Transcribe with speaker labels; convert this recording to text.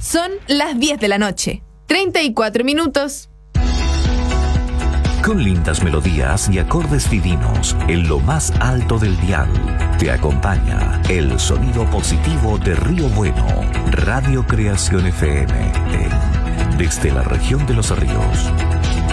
Speaker 1: Son las 10 de la noche, 34 minutos.
Speaker 2: Con lindas melodías y acordes divinos en lo más alto del dial, te acompaña el sonido positivo de Río Bueno, Radio Creación FM, desde la región de Los Ríos.